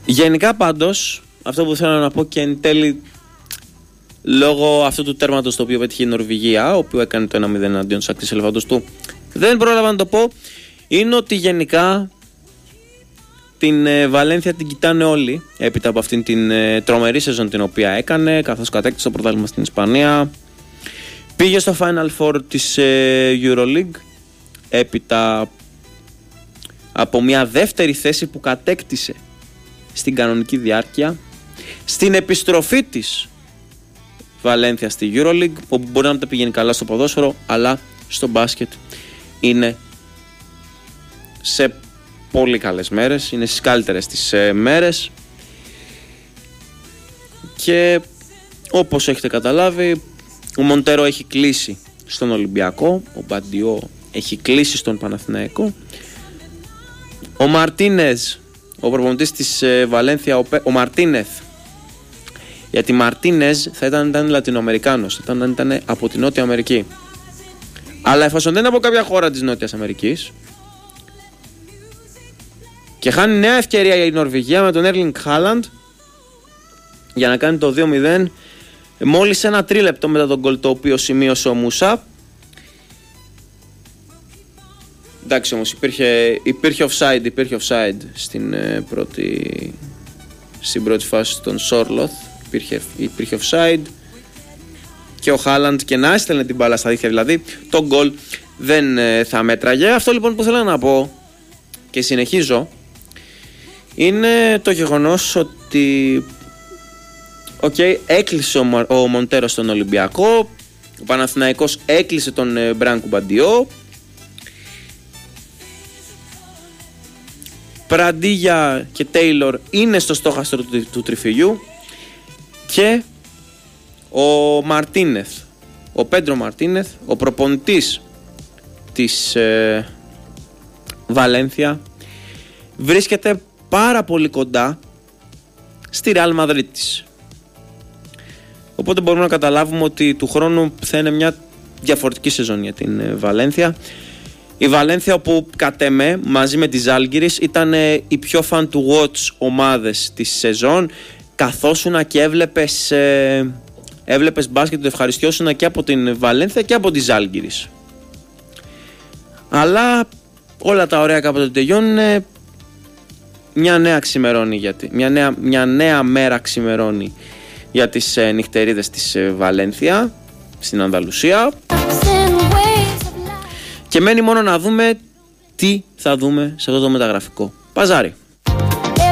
Γενικά πάντως, αυτό που θέλω να πω και εν τέλει, λόγω αυτού του τέρματος το οποίο πέτυχε η Νορβηγία, ο οποίο έκανε το 1-0 εναντίον της ακτής ελεφαντοστού, δεν πρόλαβα να το πω, είναι ότι γενικά την Βαλένθια την κοιτάνε όλοι έπειτα από αυτήν την τρομερή σεζόν την οποία έκανε, καθώς κατέκτησε το πρωτάθλημα στην Ισπανία. Πήγε στο Final Four της EuroLeague έπειτα από μια δεύτερη θέση που κατέκτησε στην κανονική διάρκεια. Στην επιστροφή της Βαλένθια στη EuroLeague, που μπορεί να μην τα πηγαίνει καλά στο ποδόσφαιρο, αλλά στο μπάσκετ είναι σε πολύ καλές μέρες, είναι στις καλύτερες τις μέρες, και όπως έχετε καταλάβει ο Μοντέρο έχει κλείσει στον Ολυμπιακό, ο Μπαντιό έχει κλείσει στον Παναθηναϊκό, ο Μαρτίνες, ο προπονητής της Βαλένθια, ο Μαρτίνεθ, γιατί Μαρτίνες θα ήταν Λατινοαμερικάνος, θα ήταν από τη Νότια Αμερική, αλλά εφόσον δεν είναι από κάποια χώρα της Νότιας Αμερικής και χάνει νέα ευκαιρία η Νορβηγία με τον Έρλινγκ Χάλαντ για να κάνει το 2-0 μόλις ένα τρίλεπτο μετά τον γκολ το οποίο σημείωσε ο Μουσά. Εντάξει, όμως υπήρχε offside στην πρώτη φάση των Σόρλοθ, υπήρχε offside και ο Χάλαντ και να έστελνε την μπάλα στα δίχτυα, δηλαδή το γκολ δεν θα μέτραγε. Αυτό λοιπόν που θέλω να πω και συνεχίζω είναι το γεγονός ότι έκλεισε ο Μοντέρο στον Ολυμπιακό, ο Παναθηναϊκός έκλεισε τον Μπράνκο Μπαντιό, Πραντίγια και Τέιλορ είναι στο στόχαστρο του τριφυλιού, και ο Πέντρο Μαρτίνεθ, ο προπονητής της Βαλένθια, βρίσκεται πάρα πολύ κοντά στη Ρεάλ Μαδρίτης. Οπότε μπορούμε να καταλάβουμε ότι του χρόνου θα είναι μια διαφορετική σεζόν για την Βαλένθια. Η Βαλένθια, όπου κατ' εμέ μαζί με τη Ζάλγκιρις ήταν οι πιο fan to watch ομάδες της σεζόν, καθόσουνα και έβλεπες μπάσκετ, το ευχαριστιώσουνα και από την Βαλένθια και από τη Ζάλγκιρις. Αλλά όλα τα ωραία κάποτε τελειώνουν, μια νέα μέρα ξημερώνει για τις νυχτερίδες της Βαλένθια στην Ανδαλουσία, και μένει μόνο να δούμε τι θα δούμε σε αυτό το μεταγραφικό παζάρι.